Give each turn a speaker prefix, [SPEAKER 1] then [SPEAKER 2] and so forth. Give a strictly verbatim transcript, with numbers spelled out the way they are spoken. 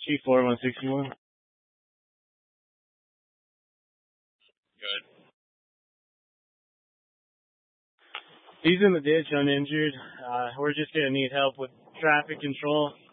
[SPEAKER 1] Chief four one sixty-one.
[SPEAKER 2] Good.
[SPEAKER 1] He's in the ditch, uninjured. Uh, we're just gonna need help with traffic control.